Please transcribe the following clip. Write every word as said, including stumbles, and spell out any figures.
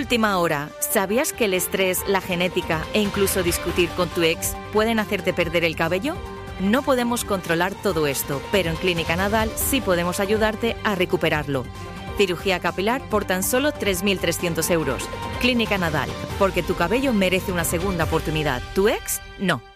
Última hora. ¿Sabías que el estrés, la genética e incluso discutir con tu ex pueden hacerte perder el cabello? No podemos controlar todo esto, pero en Clínica Nadal sí podemos ayudarte a recuperarlo. Cirugía capilar por tan solo tres mil trescientos euros. Clínica Nadal, porque tu cabello merece una segunda oportunidad. ¿Tu ex? No.